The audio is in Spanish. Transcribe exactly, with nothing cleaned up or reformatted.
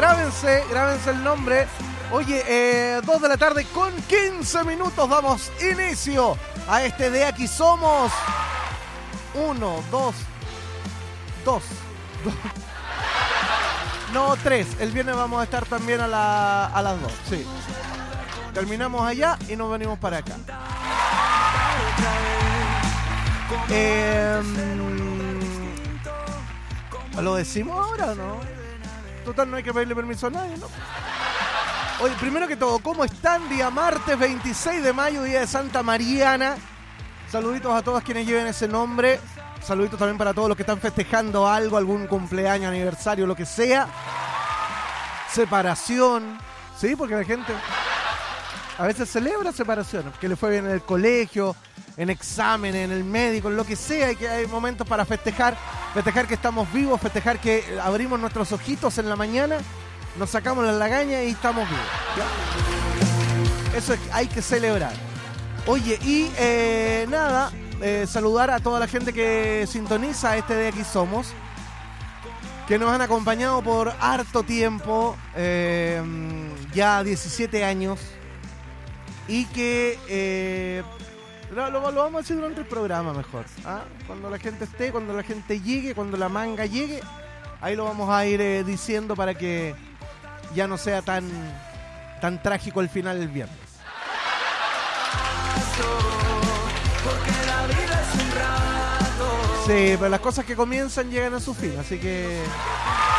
grábense, grábense el nombre. Oye, eh, dos de la tarde con quince minutos damos inicio a este De Aquí Somos. Uno, dos, dos, dos. No, tres. El viernes vamos a estar también a, la, a las dos, sí. Terminamos allá y nos venimos para acá. Eh, ¿Lo decimos ahora o no? Total, no hay que pedirle permiso a nadie, ¿no? Oye, primero que todo, ¿cómo están? Día martes veintiséis de mayo, día de Santa Mariana. Saluditos a todos quienes lleven ese nombre. Saluditos también para todos los que están festejando algo, algún cumpleaños, aniversario, lo que sea. Separación. Sí, porque la gente a veces celebra separación, que le fue bien en el colegio, en exámenes, en el médico, en lo que sea, y que hay momentos para festejar, festejar que estamos vivos, festejar que abrimos nuestros ojitos en la mañana, nos sacamos la lagaña y estamos vivos, ¿ya? Eso es, hay que celebrar. Oye, y eh, nada, eh, saludar a toda la gente que sintoniza este De Aquí Somos, que nos han acompañado por harto tiempo, eh, ya diecisiete años, y que eh, lo, lo, lo vamos a decir durante el programa mejor, ¿ah? Cuando la gente esté, cuando la gente llegue, cuando la manga llegue, ahí lo vamos a ir eh, diciendo para que ya no sea tan, tan trágico el final del viernes. Sí, pero las cosas que comienzan llegan a su fin, así que